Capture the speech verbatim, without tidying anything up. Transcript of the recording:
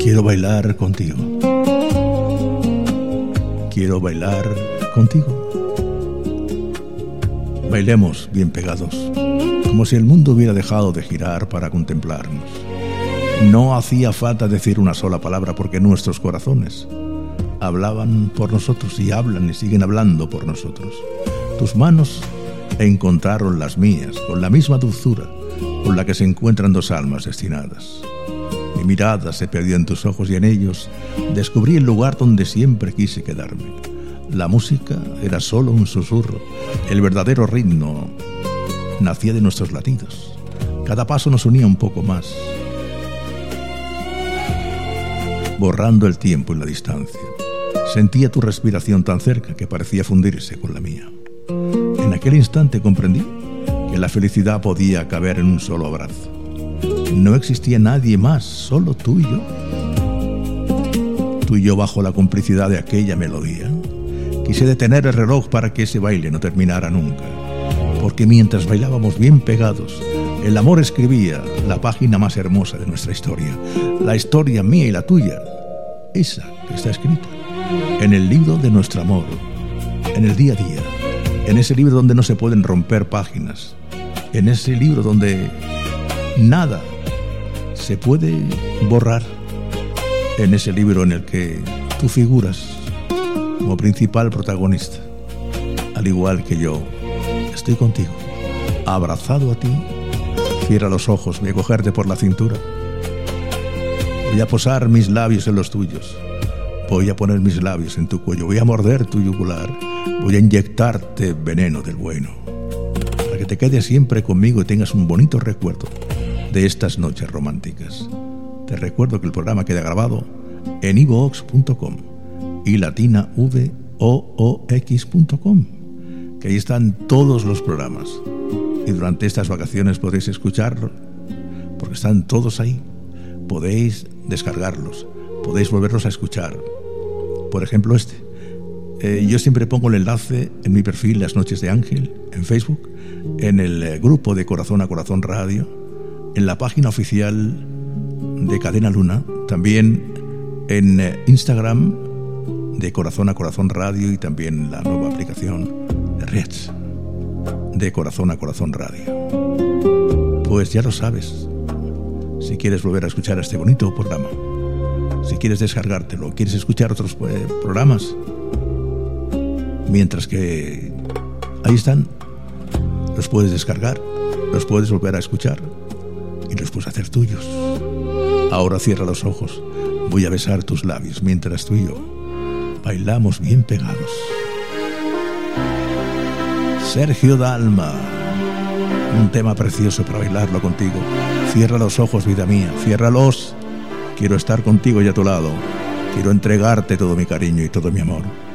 Quiero bailar contigo. Quiero bailar contigo. Bailemos bien pegados, como si el mundo hubiera dejado de girar para contemplarnos. No hacía falta decir una sola palabra porque nuestros corazones hablaban por nosotros y hablan y siguen hablando por nosotros. Tus manos encontraron las mías con la misma dulzura con la que se encuentran dos almas destinadas. Mi mirada se perdió en tus ojos y en ellos descubrí el lugar donde siempre quise quedarme. La música era solo un susurro. El verdadero ritmo nacía de nuestros latidos. Cada paso nos unía un poco más, borrando el tiempo y la distancia. Sentía tu respiración tan cerca que parecía fundirse con la mía. En aquel instante comprendí que la felicidad podía caber en un solo abrazo. No existía nadie más, solo tú y yo. Tú y yo bajo la complicidad de aquella melodía. Quise detener el reloj para que ese baile no terminara nunca, porque mientras bailábamos bien pegados, el amor escribía la página más hermosa de nuestra historia, la historia mía y la tuya, esa que está escrita en el libro de nuestro amor, en el día a día, en ese libro donde no se pueden romper páginas, en ese libro donde nada se puede borrar, en ese libro en el que tú figuras como principal protagonista, al igual que yo. Estoy contigo, abrazado a ti. Cierra los ojos, voy a cogerte por la cintura. Voy a posar mis labios en los tuyos. Voy a poner mis labios en tu cuello. Voy a morder tu yugular. Voy a inyectarte veneno del bueno, para que te quedes siempre conmigo y tengas un bonito recuerdo de estas noches románticas. Te recuerdo que el programa queda grabado en iVoox punto com y latina voox punto com, que ahí están todos los programas. Y durante estas vacaciones podéis escucharlos, porque están todos ahí. Podéis descargarlos, podéis volverlos a escuchar. Por ejemplo, este. Eh, yo siempre pongo el enlace en mi perfil Las Noches de Ángel, en Facebook, en el eh, grupo de Corazón a Corazón Radio, en la página oficial de Cadena Luna, también en eh, Instagram de Corazón a Corazón Radio y también la nueva aplicación de Reds de Corazón a Corazón Radio. Pues ya lo sabes. Si quieres volver a escuchar este bonito programa, si quieres descargártelo, quieres escuchar otros eh, programas, mientras que ahí están, los puedes descargar, los puedes volver a escuchar y los puedes hacer tuyos. Ahora cierra los ojos, voy a besar tus labios mientras tú y yo bailamos bien pegados. Sergio Dalma, un tema precioso para bailarlo contigo. Cierra los ojos, vida mía, ciérralos. Quiero estar contigo y a tu lado. Quiero entregarte todo mi cariño y todo mi amor.